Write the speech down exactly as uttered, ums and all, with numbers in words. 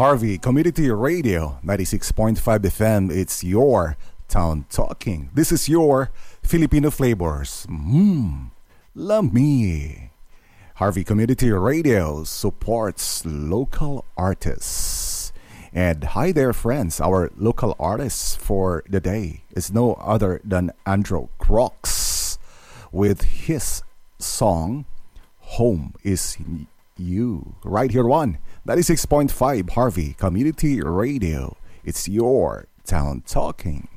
Harvey Community Radio ninety-six point five F M. It's your town talking. This is your Filipino flavors. Mmm, lami. Harvey Community Radio supports local artists. And hi there, friends. Our local artist for the day is no other than Andrew Crocs with his song Home Is You. Right here on ninety-six point five Harvey Community Radio. It's your town talking.